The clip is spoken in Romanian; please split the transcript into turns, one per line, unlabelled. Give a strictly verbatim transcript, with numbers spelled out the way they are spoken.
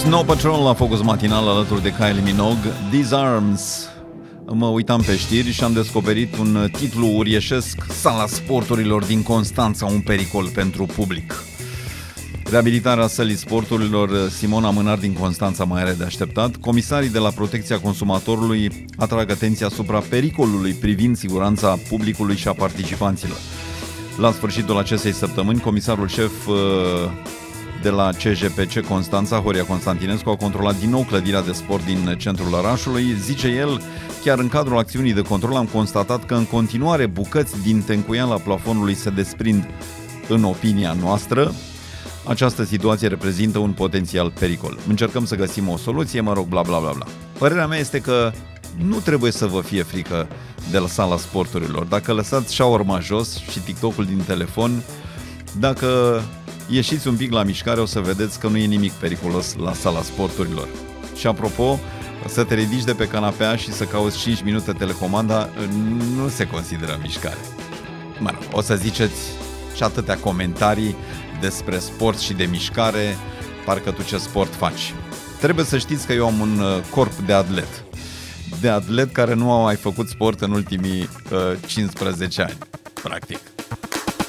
Snow Patrol la Focus Matinal alături de Kylie Minogue. These Arms. Mă uitam pe știri și am descoperit un titlu uriașesc: Sala sporturilor din Constanța, un pericol pentru public. Reabilitarea sălii sporturilor Simona Mânar din Constanța mai are de așteptat. Comisarii de la Protecția Consumatorului atrag atenția asupra pericolului privind siguranța publicului și a participanților. La sfârșitul acestei săptămâni, comisarul șef de la C J P C Constanța, Horia Constantinescu, a controlat din nou clădirea de sport din centrul orașului. Zice el, chiar în cadrul acțiunii de control am constatat că în continuare bucăți din tencuiala plafonului se desprind. În opinia noastră, această situație reprezintă un potențial pericol. Încercăm să găsim o soluție, mă rog, bla bla bla bla. Părerea mea este că nu trebuie să vă fie frică de la sala sporturilor. Dacă lăsați shawarma jos și TikTok-ul din telefon, dacă ieșiți un pic la mișcare, o să vedeți că nu e nimic periculos la sala sporturilor. Și apropo, să te ridici de pe canapea și să cauți cinci minute telecomanda nu se consideră mișcare. Mă rog, o să ziceți și atâtea comentarii despre sport și de mișcare, parcă tu ce sport faci. Trebuie să știți că eu am un corp de atlet. De atlet care nu a mai făcut sport în ultimii uh, cincisprezece ani, practic.